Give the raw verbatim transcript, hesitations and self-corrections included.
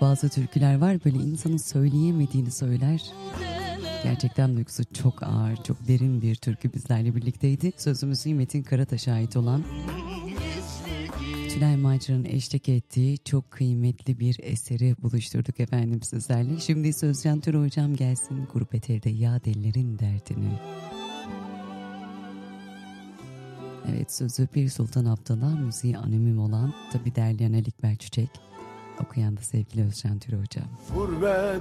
bazı türküler var böyle insanın söyleyemediğini söyler. Gerçekten duygusu çok ağır, çok derin bir türkü bizlerle birlikteydi. Sözümüzü Metin Karataş'a ait olan Tülay Macera'nın eşlik ettiği çok kıymetli bir eseri buluşturduk efendim sizlerle. Şimdi Sözcan Tür hocam gelsin Gurbet Elde Yad Ellerin derdini. Evet, sözü Pir Sultan Abdallah, müziği animim olan tabi derleyen Ali İkbal Çiçek, okuyan da sevgili Özcan Tür hocam. Gurbet